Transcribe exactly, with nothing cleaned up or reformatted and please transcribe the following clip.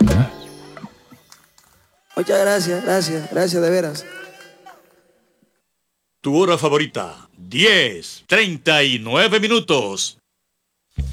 Muchas gracias, gracias, gracias de veras. Tu hora favorita, diez, treinta y nueve minutos.